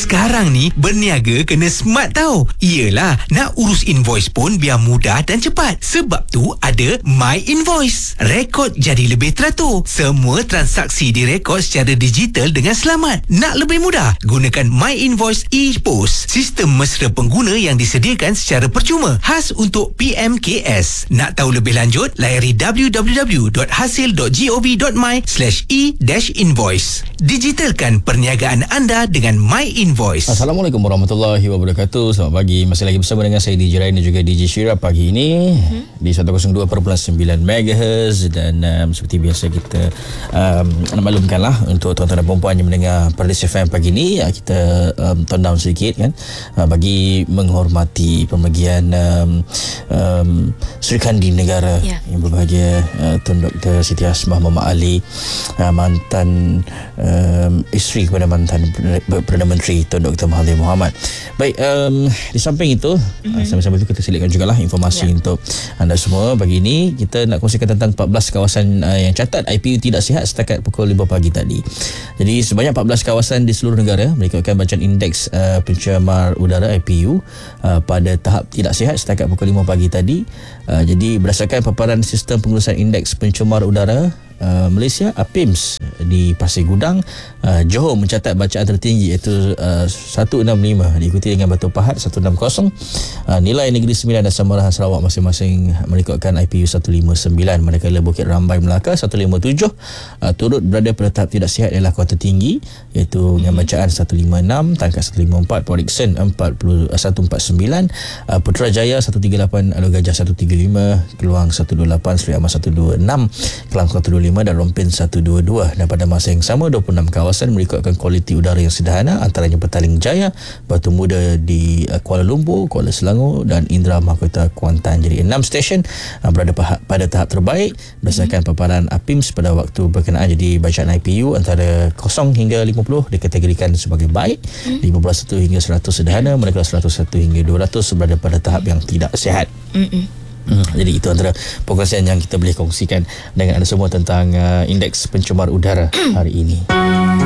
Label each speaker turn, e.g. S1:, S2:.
S1: Sekarang ni berniaga kena smart tau. Yelah, nak urus invoice pun biar mudah dan cepat. Sebab tu ada My Invoice. Rekod jadi lebih teratur. Semua transaksi direkod secara digital dengan selamat. Nak lebih mudah? Gunakan My Invoice ePOS. Sistem mesra pengguna yang disediakan secara percuma. Khas untuk PMKS. Nak tahu lebih lanjut? Layari www.hasil.gov.my/e-invoice. Digitalkan perniagaan anda dengan My Invoice.
S2: Assalamualaikum warahmatullahi wabarakatuh. Selamat pagi. Masih lagi bersama dengan saya DJ Rain dan juga DJ Syirah pagi ini di 102.9 MHz dan seperti biasa kita nak maklumkanlah untuk tuan-tuan dan puan-puan yang mendengar Perlis FM pagi ini, kita tone down sedikit kan, bagi menghormati pembagian Sri Kandi Negara yang berbahagia Tun Dr. Siti Asmah Muhammad Ali, mantan isteri kepada mantan Perdana Menteri Tun Dr. Mahathir Mohamad. Baik, di samping itu sambil-sambil itu kita selitkan jugalah informasi untuk anda semua. Pagi ini kita nak kongsikan tentang 14 kawasan yang catat IPU tidak sihat setakat pukul 5 pagi tadi. Jadi sebanyak 14 kawasan di seluruh negara mengikutkan bacaan indeks pencemar udara IPU pada tahap tidak sihat setakat pukul 5 pagi tadi. Jadi berdasarkan paparan sistem pengurusan indeks pencemar udara Malaysia APIMS di Pasir Gudang, Johor mencatat bacaan tertinggi iaitu 165, diikuti dengan Batu Pahat 160. Nilai Negeri Sembilan dan Samarahan Sarawak masing-masing merekodkan IPU 159, manakala Bukit Rambai Melaka 157. Turut berada pada tahap tidak sihat ialah Kota Tinggi iaitu dengan bacaan 156, Tangkak 154, Port Dickson 149, Putrajaya 138, Alor Gajah 135, Keluang 128, Seri Aman 126, Kelang 125 dan Rompin 122. Dan pada masa yang sama 26 kawasan merekodkan kualiti udara yang sederhana, antaranya Petaling Jaya, Batu Muda di Kuala Lumpur, Kuala Selangor dan Indra Mahkota Kuantan. Jadi 6 stesen berada pada tahap terbaik berdasarkan paparan APIMS pada waktu berkenaan. Jadi bacaan IPU antara 0 hingga 50 dikategorikan sebagai baik, 51 hingga 100 sederhana, manakala 101 hingga 200 berada pada tahap yang tidak sihat. Jadi itu antara perkongsian yang kita boleh kongsikan dengan anda semua tentang indeks pencemar udara hari ini.